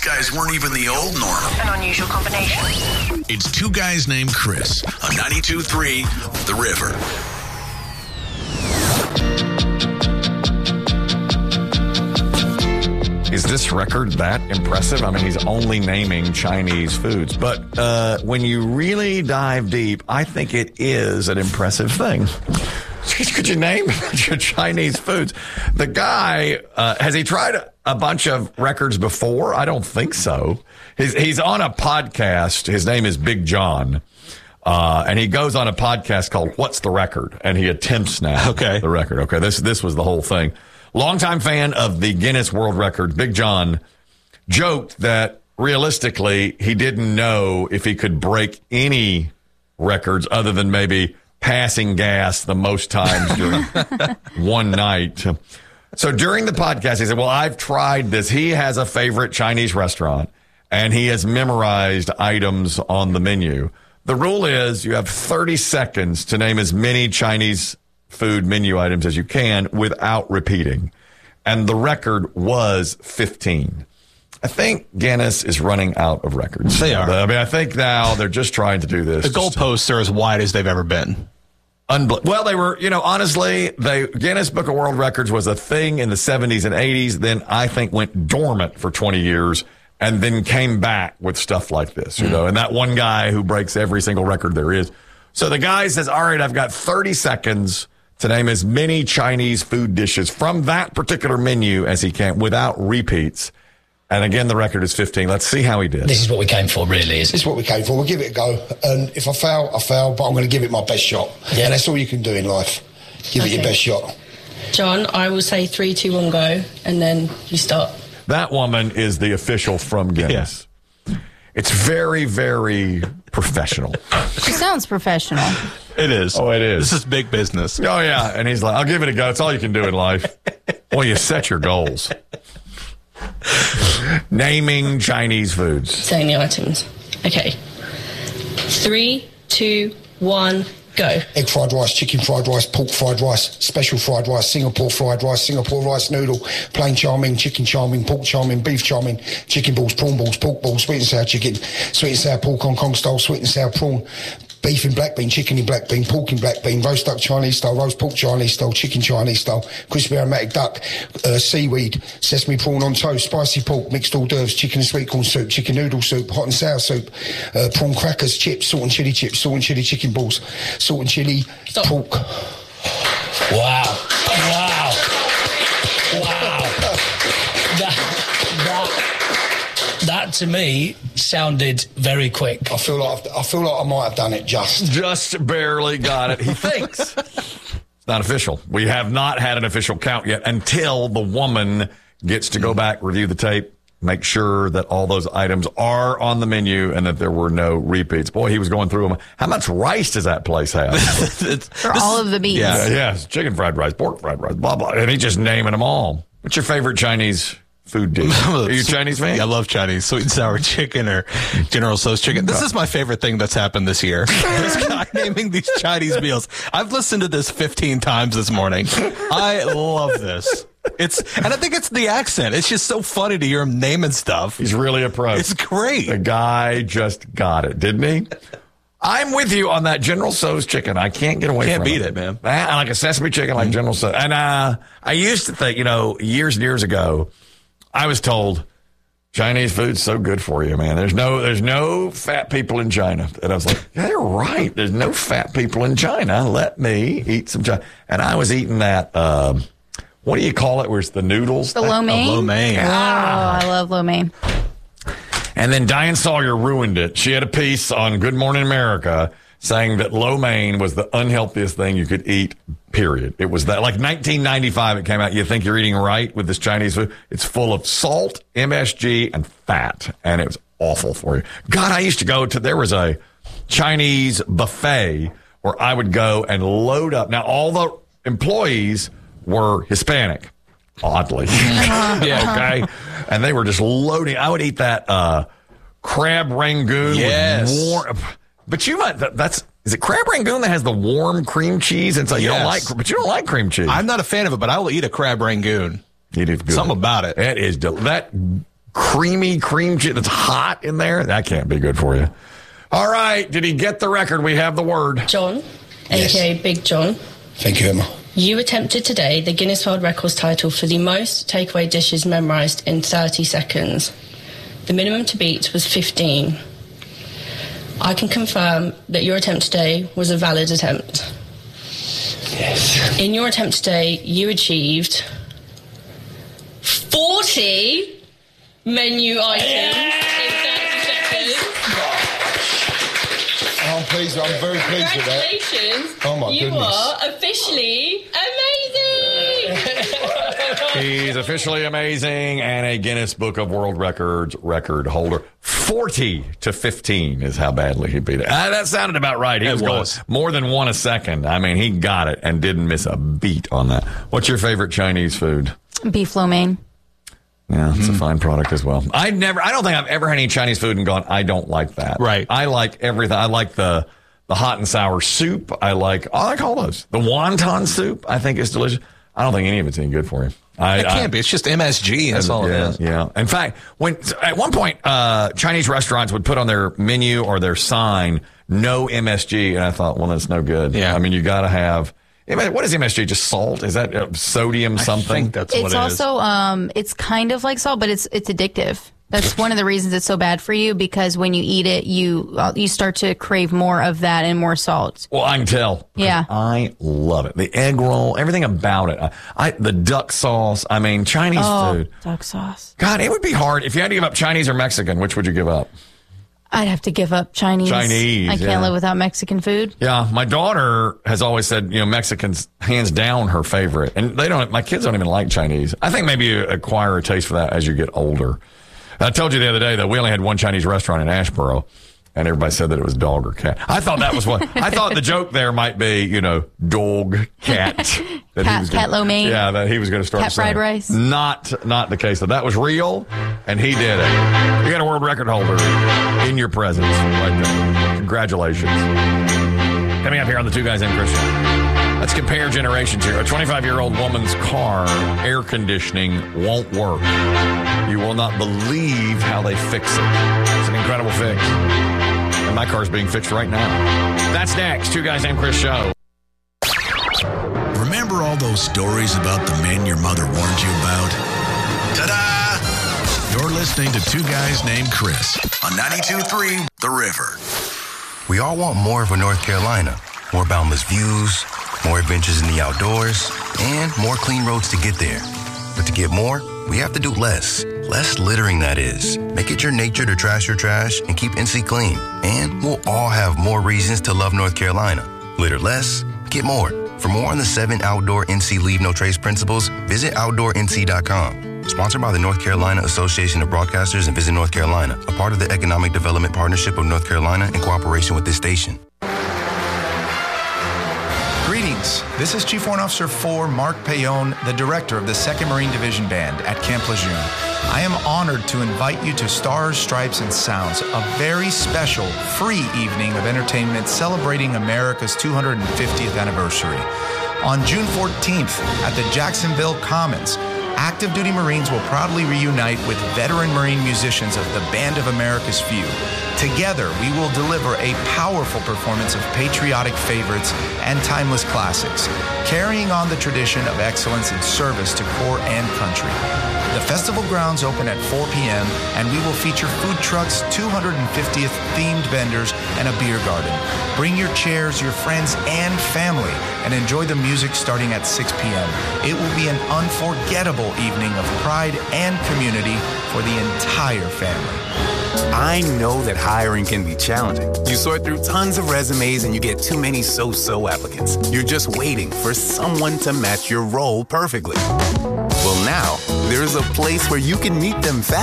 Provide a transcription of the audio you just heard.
guys weren't even the old normal. An unusual combination. It's two guys named Chris on 92.3 The River. Is this record that impressive? I mean, he's only naming Chinese foods. But when you really dive deep, I think it is an impressive thing. Could you name your Chinese foods? The guy, has he tried a bunch of records before? I don't think so. He's on a podcast. His name is Big John. And he goes on a podcast called What's the Record? And he attempts now the record. Okay, this was the whole thing. Longtime fan of the Guinness World Record, Big John, joked that realistically he didn't know if he could break any records other than maybe passing gas the most times during one night. So during the podcast, he said, well, I've tried this. He has a favorite Chinese restaurant, and he has memorized items on the menu. The rule is you have 30 seconds to name as many Chinese food menu items as you can without repeating. And the record was 15. I think Guinness is running out of records. They are. I mean, I think now they're just trying to do this. The goalposts are as wide as they've ever been. Well, they were, honestly, Guinness Book of World Records was a thing in the 70s and 80s. Then I think went dormant for 20 years and then came back with stuff like this, and that one guy who breaks every single record there is. So the guy says, all right, I've got 30 seconds to name as many Chinese food dishes from that particular menu as he can without repeats. And again, the record is 15. Let's see how he did. This is what we came for, really. This is what we came for. We'll give it a go. And if I fail, I fail, but I'm going to give it my best shot. Yeah. And that's all you can do in life. Give it your best shot. John, I will say 3, 2, 1, go, and then you start. That woman is the official from Guinness. Yeah. It's very, very professional. She sounds professional. It is. Oh, it is. This is big business. Oh, yeah. And he's like, I'll give it a go. It's all you can do in life. Well, you set your goals. Naming Chinese foods. Saying the items. Okay. 3, 2, 1, go. Egg fried rice, chicken fried rice, pork fried rice, special fried rice, Singapore fried rice, Singapore rice noodle, plain chow mein, chicken chow mein, pork chow mein, beef chow mein, chicken balls, prawn balls, pork balls, sweet and sour chicken, sweet and sour pork Hong Kong style, sweet and sour prawn, beef in black bean, chicken in black bean, pork in black bean, roast duck Chinese style, roast pork Chinese style, chicken Chinese style, crispy aromatic duck, seaweed, sesame prawn on toast, spicy pork, mixed hors d'oeuvres, chicken and sweet corn soup, chicken noodle soup, hot and sour soup, prawn crackers, chips, salt and chili chicken balls, salt and chili pork. Wow. That to me sounded very quick. I feel like I might have done it just barely got it. He thinks it's not official. We have not had an official count yet until the woman gets to go back, review the tape, make sure that all those items are on the menu and that there were no repeats. Boy, he was going through them. How much rice does that place have? For all of the meats. Yeah, chicken fried rice, pork fried rice, blah, blah. And he's just naming them all. What's your favorite Chinese food dish? Are you a Chinese fan? Yeah, I love Chinese. Sweet and sour chicken or General Tso's chicken. This is my favorite thing that's happened this year. This guy naming these Chinese meals. I've listened to this 15 times this morning. I love this. And I think it's the accent. It's just so funny to hear him naming stuff. He's really a pro. It's great. The guy just got it, didn't he? I'm with you on that General Tso's chicken. I can't get away from it. Can't beat it, man. I like a sesame chicken like General Tso's. And I used to think, years and years ago, I was told Chinese food's so good for you, man. There's no fat people in China. And I was like, yeah, they're right. There's no fat people in China. Let me eat some China. And I was eating that, what do you call it? Where's the noodles? The lo mein. Lo mein. Oh, I love lo mein. And then Diane Sawyer ruined it. She had a piece on Good Morning America saying that lo mein was the unhealthiest thing you could eat, period. It was that, like 1995 it came out. You think you're eating right with this Chinese food. It's full of salt, MSG, and fat. And it was awful for you. God, I used to go to, there was a Chinese buffet where I would go and load up. Now, all the employees were Hispanic, oddly. Okay. And they were just loading. I would eat that crab rangoon. Yes. With warm, but you might, is it crab rangoon that has the warm cream cheese? And so you don't like, but you don't like cream cheese. I'm not a fan of it, but I will eat a crab rangoon. It is good. Something about it. It is that creamy cream cheese that's hot in there. That can't be good for you. All right. Did he get the record? We have the word. John, Yes. aka Big John, Thank you, Emma. you attempted today the Guinness World Records title for the most takeaway dishes memorised in 30 seconds. The minimum to beat was 15. I can confirm that your attempt today was a valid attempt. Yes. In your attempt today, you achieved 40 menu items in 30 seconds. I'm pleased. I'm very pleased with that. Congratulations. Oh, my you goodness. are officially amazing. He's officially amazing and a Guinness Book of World Records record holder. 40 to 15 is how badly he beat it. That sounded about right. He was going more than one a second. I mean, he got it and didn't miss a beat on that. What's your favorite Chinese food? Beef lo mein. Yeah, it's a fine product as well. I don't think I've ever had any Chinese food and gone, I don't like that. Right. I like everything. I like the hot and sour soup. I like all those. The wonton soup, I think is delicious. I don't think any of it's any good for you. It can't be. It's just MSG. That's all it is. Yeah. In fact, at one point, Chinese restaurants would put on their menu or their sign, no MSG. And I thought, well, that's no good. Yeah. I mean, you got to have, what is MSG? Just salt? Is that sodium something? I think that's what it is. It's also, it's kind of like salt, but it's addictive. That's one of the reasons it's so bad for you, because when you eat it, you start to crave more of that and more salt. Well, I can tell. Yeah. I love it. The egg roll, everything about it. The duck sauce. I mean, Chinese food. Duck sauce. God, it would be hard. If you had to give up Chinese or Mexican, which would you give up? I'd have to give up Chinese. I can't live without Mexican food. Yeah, my daughter has always said, Mexican's hands down her favorite. And my kids don't even like Chinese. I think maybe you acquire a taste for that as you get older. I told you the other day that we only had one Chinese restaurant in Asheboro, and everybody said that it was dog or cat. I thought that was I thought the joke there might be, dog, cat. Cat lo mein. Yeah, that he was going to start Cat fried rice. Not the case. That was real, and he did it. You got a world record holder in your presence right there. Congratulations. Coming up here on the Two Guys Named Chris Show. Let's compare generations here. A 25-year-old woman's car air conditioning won't work. You will not believe how they fix it. It's an incredible fix. And my car's being fixed right now. That's next. Two Guys Named Chris Show. Remember all those stories about the men your mother warned you about? Ta-da! You're listening to Two Guys Named Chris on 92.3 The River. We all want more of a North Carolina. More boundless views, more adventures in the outdoors, and more clean roads to get there. But to get more, we have to do less. Less littering, that is. Make it your nature to trash your trash and keep NC clean. And we'll all have more reasons to love North Carolina. Litter less, get more. For more on the 7 outdoor NC Leave No Trace principles, visit OutdoorNC.com. Sponsored by the North Carolina Association of Broadcasters and Visit North Carolina, a part of the Economic Development Partnership of North Carolina in cooperation with this station. Greetings. This is Chief Warrant Officer 4 Mark Payon, the director of the 2nd Marine Division Band at Camp Lejeune. I am honored to invite you to Stars, Stripes, and Sounds, a very special, free evening of entertainment celebrating America's 250th anniversary. On June 14th at the Jacksonville Commons, active duty Marines will proudly reunite with veteran Marine musicians of the Band of America's Few. Together, we will deliver a powerful performance of patriotic favorites and timeless classics, carrying on the tradition of excellence in service to corps and country. The festival grounds open at 4 p.m., and we will feature food trucks, 250th themed vendors, and a beer garden. Bring your chairs, your friends, and family, and enjoy the music starting at 6 p.m. It will be an unforgettable evening of pride and community for the entire family. I know that hiring can be challenging. You sort through tons of resumes and you get too many so-so applicants. You're just waiting for someone to match your role perfectly. Well, now, there's a place where you can meet them fast.